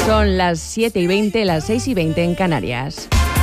Son las 7:20, las 6:20 en Canarias.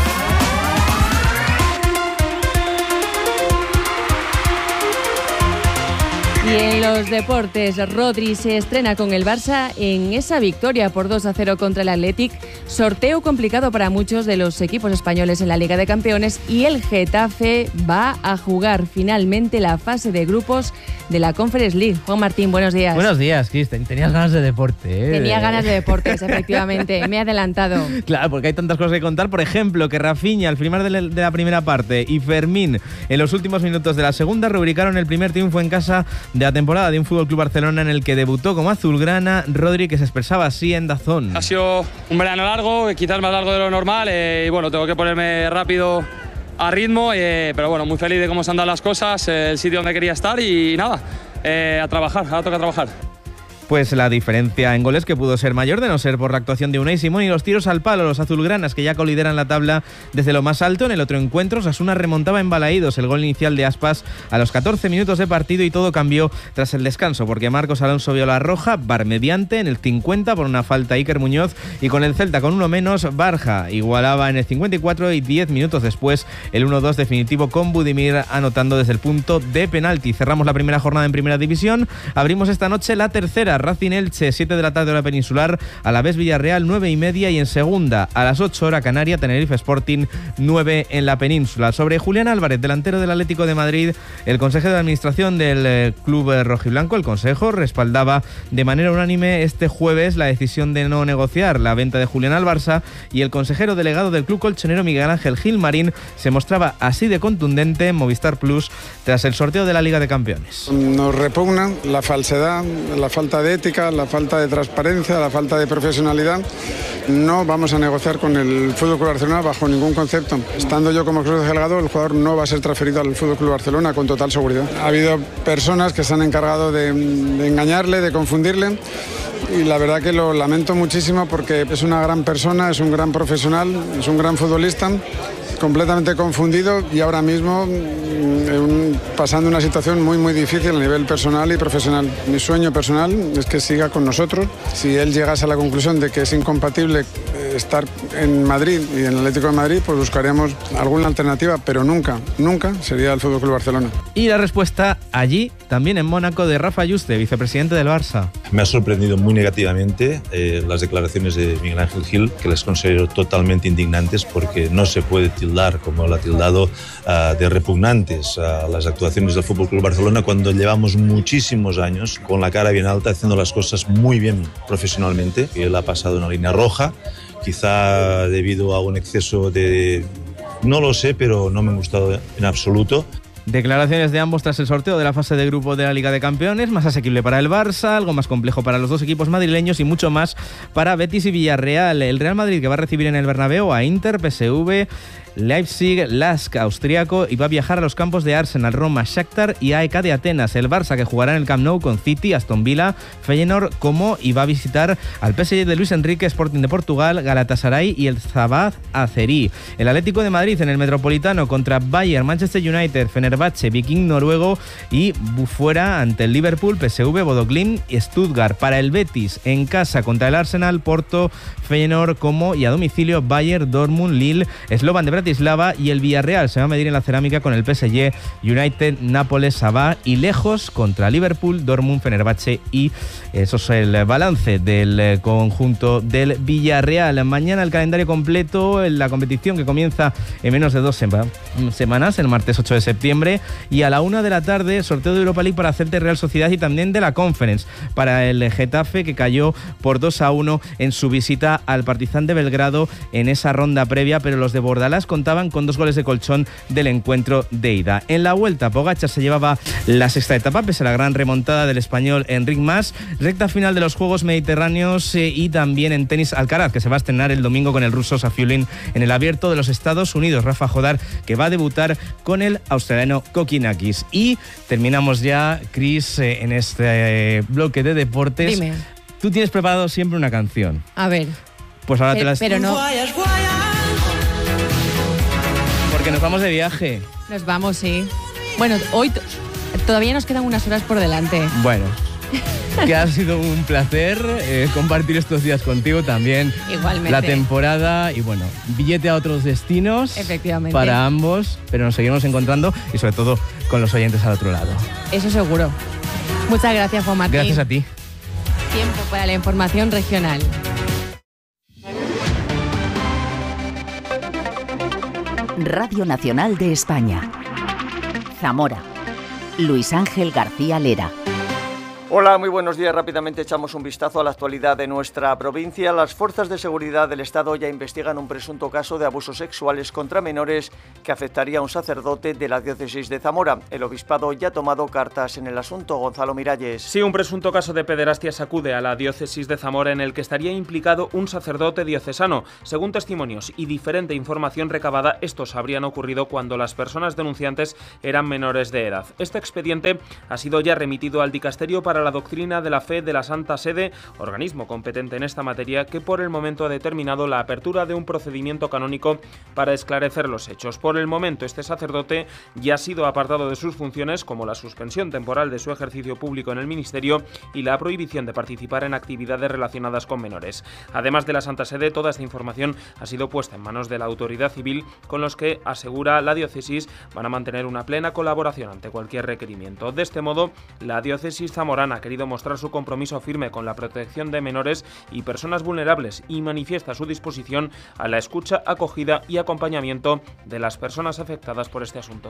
Y en los deportes, Rodri se estrena con el Barça en esa victoria por 2-0 contra el Athletic. Sorteo complicado para muchos de los equipos españoles en la Liga de Campeones, y el Getafe va a jugar finalmente la fase de grupos de la Conference League. Juan Martín, buenos días. Buenos días, Kristen. Tenías ganas de deporte, ¿eh? Tenía ganas de deportes, efectivamente. Me he adelantado. Claro, porque hay tantas cosas que contar. Por ejemplo, que Rafinha al final de la primera parte y Fermín en los últimos minutos de la segunda rubricaron el primer triunfo en casa de la temporada de un FC Barcelona, en el que debutó como azulgrana. Rodri, que se expresaba así en DAZN. Ha sido un verano largo, quizás más largo de lo normal, y bueno, tengo que ponerme rápido a ritmo, pero bueno, muy feliz de cómo se han dado las cosas, el sitio donde quería estar, y nada, a trabajar, ahora toca trabajar. Pues la diferencia en goles, que pudo ser mayor de no ser por la actuación de Unai Simón, y los tiros al palo, los azulgranas, que ya colideran la tabla desde lo más alto. En el otro encuentro, Osasuna remontaba en Balaídos el gol inicial de Aspas a los 14 minutos de partido, y todo cambió tras el descanso, porque Marcos Alonso vio la roja, VAR mediante, en el 50 por una falta a Iker Muñoz, y con el Celta con uno menos, Barja igualaba en el 54, y 10 minutos después el 1-2 definitivo con Budimir anotando desde el punto de penalti. Cerramos la primera jornada en Primera División, abrimos esta noche la tercera. Racing Elche, 7 de la tarde hora peninsular, a la vez Villarreal 9:30, y en segunda a las 8 hora canaria, Tenerife Sporting 9 en la península. Sobre Julián Álvarez, delantero del Atlético de Madrid, el consejero de administración del club rojiblanco, el consejo, respaldaba de manera unánime este jueves la decisión de no negociar la venta de Julián al Barça, y el consejero delegado del club colchonero, Miguel Ángel Gilmarín, se mostraba así de contundente en Movistar Plus tras el sorteo de la Liga de Campeones. Nos repugna la falsedad, la falta de ética, la falta de transparencia, la falta de profesionalidad. No vamos a negociar con el FC Barcelona bajo ningún concepto. Estando yo como consejero delegado, el jugador no va a ser transferido al FC Barcelona con total seguridad. Ha habido personas que se han encargado de engañarle, de confundirle, y la verdad que lo lamento muchísimo, porque es una gran persona, es un gran profesional, es un gran futbolista, completamente confundido, y ahora mismo pasando una situación muy muy difícil a nivel personal y profesional. Mi sueño personal es que siga con nosotros. Si él llegase a la conclusión de que es incompatible estar en Madrid y en el Atlético de Madrid, pues buscaremos alguna alternativa, pero nunca sería el FC Barcelona. Y la respuesta allí, también en Mónaco, de Rafa Yuste, vicepresidente del Barça. Me ha sorprendido muy negativamente las declaraciones de Miguel Ángel Gil, que las considero totalmente indignantes, porque no se puede tildar, como lo ha tildado, de repugnantes a las actuaciones del FC Barcelona, cuando llevamos muchísimos años con la cara bien alta, haciendo las cosas muy bien profesionalmente. Él ha pasado una línea roja, quizá debido a un exceso de... no lo sé, pero no me ha gustado en absoluto. Declaraciones de ambos tras el sorteo de la fase de grupo de la Liga de Campeones, más asequible para el Barça, algo más complejo para los dos equipos madrileños, y mucho más para Betis y Villarreal. El Real Madrid, que va a recibir en el Bernabéu a Inter, PSV, Leipzig, Lask austriaco, y va a viajar a los campos de Arsenal, Roma, Shakhtar y AEK de Atenas. El Barça, que jugará en el Camp Nou con City, Aston Villa, Feyenoord, Como, y va a visitar al PSG de Luis Enrique, Sporting de Portugal, Galatasaray y el Zabad Azeri. El Atlético de Madrid en el Metropolitano contra Bayern, Manchester United, Fenerbahce, Viking noruego, y fuera ante el Liverpool, PSV, Bodo Glimt y Stuttgart. Para el Betis, en casa contra el Arsenal, Porto, Feyenoord, Como, y a domicilio Bayern, Dortmund, Lille, Slovan de Bratislava, y el Villarreal se va a medir en la cerámica con el PSG, United, Nápoles, Sabah, y lejos contra Liverpool, Dortmund, Fenerbahce, y eso es el balance del conjunto del Villarreal. Mañana el calendario completo en la competición, que comienza en menos de 2 semanas, el martes 8 de septiembre, y a la 1 de la tarde sorteo de Europa League para Celta y Real Sociedad, y también de la Conference para el Getafe, que cayó por 2-1 en su visita al Partizan de Belgrado en esa ronda previa, pero los de Bordalás contaban con 2 goles de colchón del encuentro de ida. En la vuelta, Pogačar se llevaba la sexta etapa pese a la gran remontada del español Enric Mas. Recta final de los Juegos Mediterráneos, y también en tenis Alcaraz, que se va a estrenar el domingo con el ruso Safiullin en el Abierto de los Estados Unidos. Rafa Jodar, que va a debutar con el australiano Kokinakis. Y terminamos ya, Cris, en este bloque de deportes. Dime. Tú tienes preparado siempre una canción. A ver. Pues ahora te las... Pero no. Porque nos vamos de viaje. Nos vamos, sí. Bueno, hoy todavía nos quedan unas horas por delante. Bueno, que ha sido un placer compartir estos días contigo también. Igualmente. La temporada y bueno, billete a otros destinos. Efectivamente. Para ambos, pero nos seguiremos encontrando y sobre todo con los oyentes al otro lado. Eso seguro. Muchas gracias, Juan Martín. Gracias a ti. Tiempo para la información regional. Radio Nacional de España. Zamora. Luis Ángel García Lera. Hola, muy buenos días. Rápidamente echamos un vistazo a la actualidad de nuestra provincia. Las fuerzas de seguridad del Estado ya investigan un presunto caso de abusos sexuales contra menores que afectaría a un sacerdote de la diócesis de Zamora. El obispado ya ha tomado cartas en el asunto. Gonzalo Miralles. Sí, un presunto caso de pederastia sacude a la diócesis de Zamora en el que estaría implicado un sacerdote diocesano. Según testimonios y diferente información recabada, estos habrían ocurrido cuando las personas denunciantes eran menores de edad. Este expediente ha sido ya remitido al dicasterio para la doctrina de la fe de la Santa Sede, organismo competente en esta materia, que por el momento ha determinado la apertura de un procedimiento canónico para esclarecer los hechos. Por el momento, este sacerdote ya ha sido apartado de sus funciones, como la suspensión temporal de su ejercicio público en el ministerio y la prohibición de participar en actividades relacionadas con menores. Además de la Santa Sede, toda esta información ha sido puesta en manos de la autoridad civil, con los que, asegura la diócesis, van a mantener una plena colaboración ante cualquier requerimiento. De este modo, la diócesis zamorana ha querido mostrar su compromiso firme con la protección de menores y personas vulnerables y manifiesta su disposición a la escucha, acogida y acompañamiento de las personas afectadas por este asunto.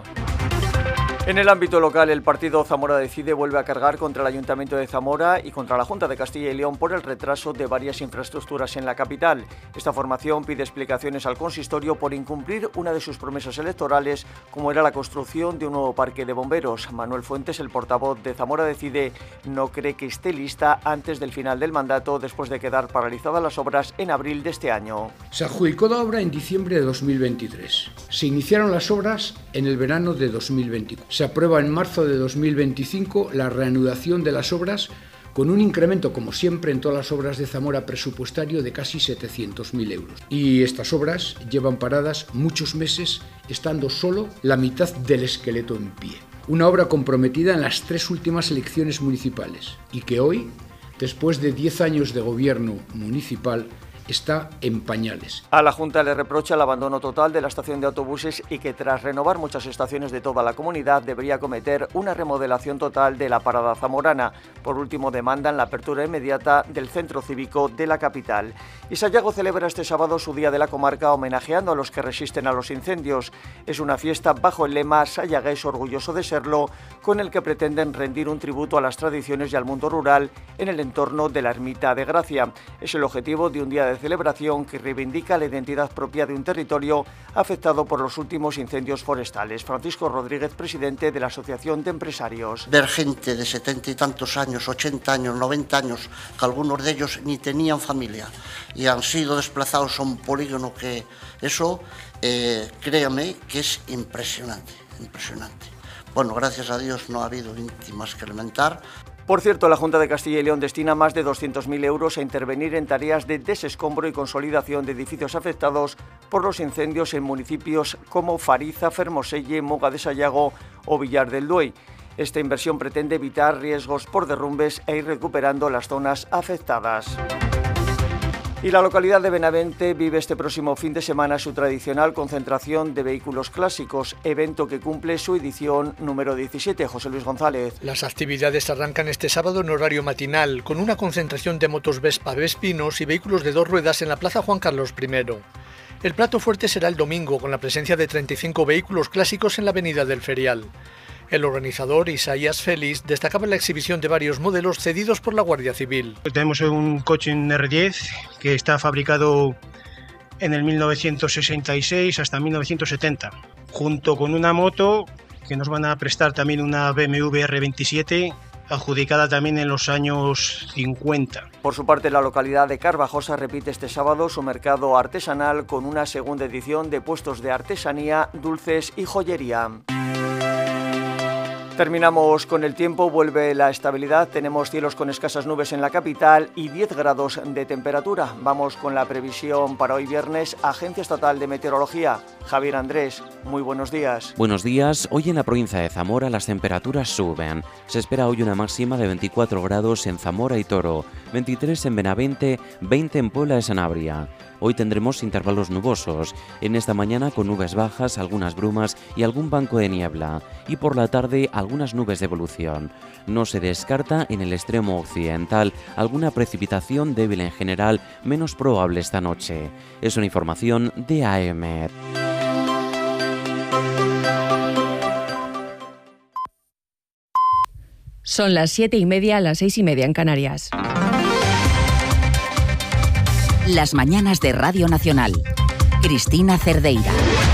En el ámbito local, el partido Zamora Decide vuelve a cargar contra el Ayuntamiento de Zamora y contra la Junta de Castilla y León por el retraso de varias infraestructuras en la capital. Esta formación pide explicaciones al consistorio por incumplir una de sus promesas electorales, como era la construcción de un nuevo parque de bomberos. Manuel Fuentes, el portavoz de Zamora Decide, no cree que esté lista antes del final del mandato, después de quedar paralizadas las obras en abril de este año. Se adjudicó la obra en diciembre de 2023. Se iniciaron las obras en el verano de 2024. Se aprueba en marzo de 2025 la reanudación de las obras con un incremento, como siempre en todas las obras de Zamora, presupuestario de casi 700.000 euros. Y estas obras llevan paradas muchos meses, estando solo la mitad del esqueleto en pie. Una obra comprometida en las 3 últimas elecciones municipales y que hoy, después de 10 años de gobierno municipal, está en pañales. A la Junta le reprocha el abandono total de la estación de autobuses y que tras renovar muchas estaciones de toda la comunidad debería acometer una remodelación total de la parada zamorana. Por último, demandan la apertura inmediata del centro cívico de la capital. Y Sayago celebra este sábado su Día de la Comarca, homenajeando a los que resisten a los incendios. Es una fiesta bajo el lema Sayagués orgulloso de serlo, con el que pretenden rendir un tributo a las tradiciones y al mundo rural en el entorno de la Ermita de Gracia. Es el objetivo de un día de celebración que reivindica la identidad propia de un territorio afectado por los últimos incendios forestales. Francisco Rodríguez, presidente de la Asociación de Empresarios. Ver gente de 70 y tantos años, 80 años, 90 años, que algunos de ellos ni tenían familia y han sido desplazados a un polígono, que eso, créame, que es impresionante, impresionante. Bueno, gracias a Dios no ha habido víctimas que lamentar. Por cierto, la Junta de Castilla y León destina más de 200.000 euros a intervenir en tareas de desescombro y consolidación de edificios afectados por los incendios en municipios como Fariza, Fermoselle, Moga de Sayago o Villar del Duey. Esta inversión pretende evitar riesgos por derrumbes e ir recuperando las zonas afectadas. Y la localidad de Benavente vive este próximo fin de semana su tradicional concentración de vehículos clásicos, evento que cumple su edición número 17. José Luis González. Las actividades arrancan este sábado en horario matinal, con una concentración de motos Vespa, Vespinos y vehículos de 2 ruedas en la Plaza Juan Carlos I. El plato fuerte será el domingo, con la presencia de 35 vehículos clásicos en la Avenida del Ferial. El organizador, Isaías Félix, destacaba la exhibición de varios modelos cedidos por la Guardia Civil. Tenemos un coche R10 que está fabricado en el 1966 hasta 1970, junto con una moto que nos van a prestar también, una BMW R27, adjudicada también en los años 50. Por su parte, la localidad de Carvajosa repite este sábado su mercado artesanal con una segunda edición de puestos de artesanía, dulces y joyería. Terminamos con el tiempo, vuelve la estabilidad, tenemos cielos con escasas nubes en la capital y 10 grados de temperatura. Vamos con la previsión para hoy viernes, Agencia Estatal de Meteorología. Javier Andrés, muy buenos días. Buenos días, hoy en la provincia de Zamora las temperaturas suben. Se espera hoy una máxima de 24 grados en Zamora y Toro, 23 en Benavente, 20 en Puebla de Sanabria. Hoy tendremos intervalos nubosos, en esta mañana con nubes bajas, algunas brumas y algún banco de niebla, y por la tarde algunas nubes de evolución. No se descarta en el extremo occidental alguna precipitación débil en general, menos probable esta noche. Es una información de AEMET. Son las 7:30, las 6:30 en Canarias. Las mañanas de Radio Nacional. Cristina Cerdeira.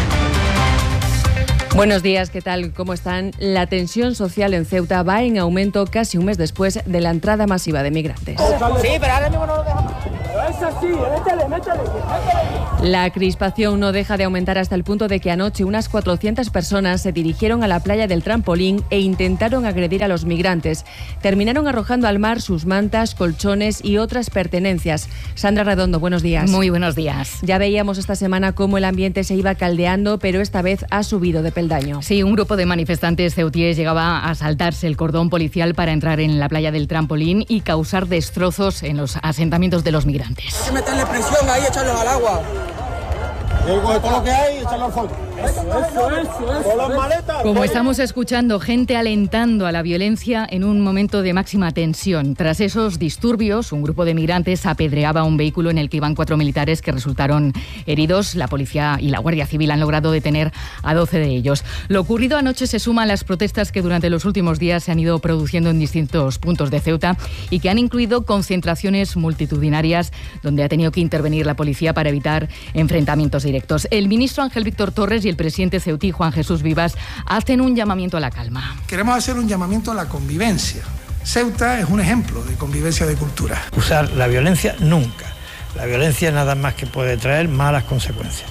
Buenos días, ¿qué tal? ¿Cómo están? La tensión social en Ceuta va en aumento casi un mes después de la entrada masiva de migrantes. Sí, pero ahora mismo no lo dejamos. Es así, métele. La crispación no deja de aumentar hasta el punto de que anoche unas 400 personas se dirigieron a la playa del Trampolín e intentaron agredir a los migrantes. Terminaron arrojando al mar sus mantas, colchones y otras pertenencias. Sandra Redondo, buenos días. Muy buenos días. Ya veíamos esta semana cómo el ambiente se iba caldeando, pero esta vez ha subido de peldaño. Sí, un grupo de manifestantes ceutíes llegaba a saltarse el cordón policial para entrar en la playa del Trampolín y causar destrozos en los asentamientos de los migrantes. Hay que meterle presión ahí y echarlos al agua. Todo lo que hay, echarlo al fondo. Eso. Con las maletas. Como estamos escuchando, gente alentando a la violencia en un momento de máxima tensión. Tras esos disturbios, un grupo de migrantes apedreaba un vehículo en el que iban 4 militares que resultaron heridos. La policía y la Guardia Civil han logrado detener a 12 de ellos. Lo ocurrido anoche se suma a las protestas que durante los últimos días se han ido produciendo en distintos puntos de Ceuta y que han incluido concentraciones multitudinarias donde ha tenido que intervenir la policía para evitar enfrentamientos directos. El ministro Ángel Víctor Torres y el presidente ceutí Juan Jesús Vivas hacen un llamamiento a la calma. Queremos hacer un llamamiento a la convivencia. Ceuta es un ejemplo de convivencia de cultura. Usar la violencia nunca. La violencia nada más que puede traer malas consecuencias.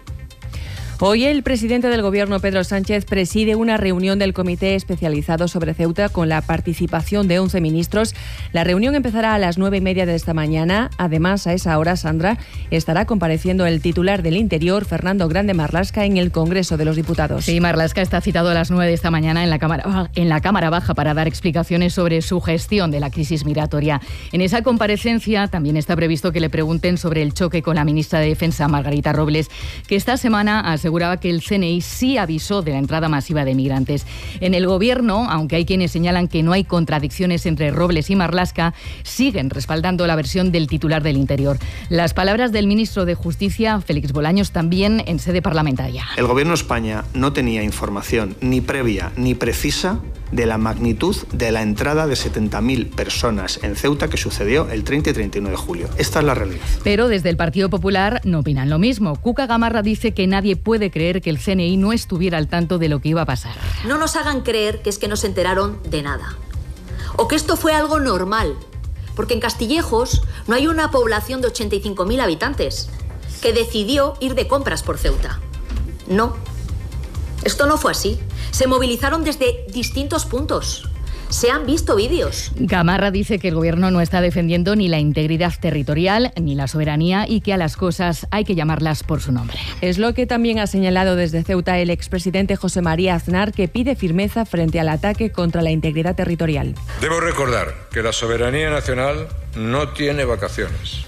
Hoy el presidente del Gobierno, Pedro Sánchez, preside una reunión del Comité Especializado sobre Ceuta con la participación de 11 ministros. La reunión empezará a las 9:30 de esta mañana. Además, a esa hora, Sandra, estará compareciendo el titular del Interior, Fernando Grande Marlaska, en el Congreso de los Diputados. Sí, Marlaska está citado a las 9 de esta mañana en la Cámara Baja para dar explicaciones sobre su gestión de la crisis migratoria. En esa comparecencia también está previsto que le pregunten sobre el choque con la ministra de Defensa, Margarita Robles, que esta semana aseguraba que el CNI sí avisó de la entrada masiva de migrantes. En el Gobierno, aunque hay quienes señalan que no hay contradicciones entre Robles y Marlaska, siguen respaldando la versión del titular del Interior. Las palabras del ministro de Justicia, Félix Bolaños, también en sede parlamentaria. El Gobierno de España no tenía información ni previa ni precisa de la magnitud de la entrada de 70.000 personas en Ceuta que sucedió el 30 y 31 de julio. Esta es la realidad. Pero desde el Partido Popular no opinan lo mismo. Cuca Gamarra dice que nadie puede creer que el CNI no estuviera al tanto de lo que iba a pasar. No nos hagan creer que es que no se enteraron de nada. O que esto fue algo normal. Porque en Castillejos no hay una población de 85.000 habitantes que decidió ir de compras por Ceuta. No. Esto no fue así. Se movilizaron desde distintos puntos. Se han visto vídeos. Gamarra dice que el Gobierno no está defendiendo ni la integridad territorial ni la soberanía y que a las cosas hay que llamarlas por su nombre. Es lo que también ha señalado desde Ceuta el expresidente José María Aznar, que pide firmeza frente al ataque contra la integridad territorial. Debo recordar que la soberanía nacional no tiene vacaciones.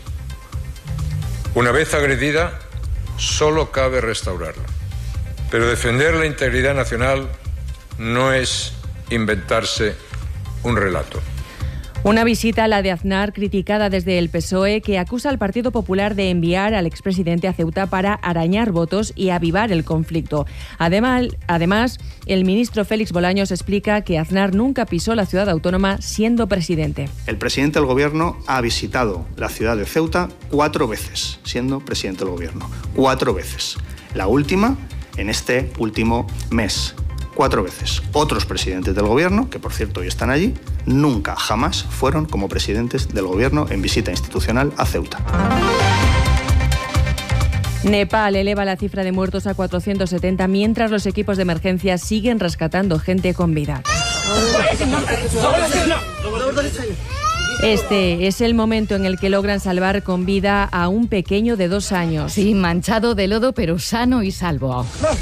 Una vez agredida, solo cabe restaurarla. Pero defender la integridad nacional no es inventarse un relato. Una visita, la de Aznar, criticada desde el PSOE, que acusa al Partido Popular de enviar al expresidente a Ceuta para arañar votos y avivar el conflicto. Además, el ministro Félix Bolaños explica que Aznar nunca pisó la ciudad autónoma siendo presidente. El presidente del Gobierno ha visitado la ciudad de Ceuta 4 veces, siendo presidente del Gobierno. 4 veces. La última en este último mes. 4 veces. Otros presidentes del Gobierno, que por cierto hoy están allí, nunca, jamás fueron como presidentes del Gobierno en visita institucional a Ceuta. Nepal eleva la cifra de muertos a 470, mientras los equipos de emergencia siguen rescatando gente con vida. Este es el momento en el que logran salvar con vida a un pequeño de 2 años. Sí, manchado de lodo, pero sano y salvo.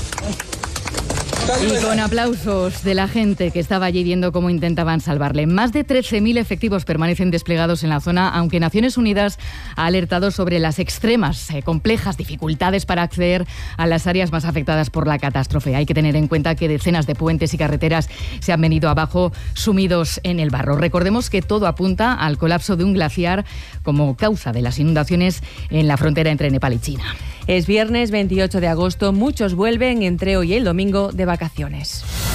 Y con aplausos de la gente que estaba allí viendo cómo intentaban salvarle. Más de 13.000 efectivos permanecen desplegados en la zona, aunque Naciones Unidas ha alertado sobre las extremas, complejas dificultades para acceder a las áreas más afectadas por la catástrofe. Hay que tener en cuenta que decenas de puentes y carreteras se han venido abajo, sumidos en el barro. Recordemos que todo apunta al colapso de un glaciar como causa de las inundaciones en la frontera entre Nepal y China. Es viernes 28 de agosto, muchos vuelven entre hoy y el domingo de vacaciones.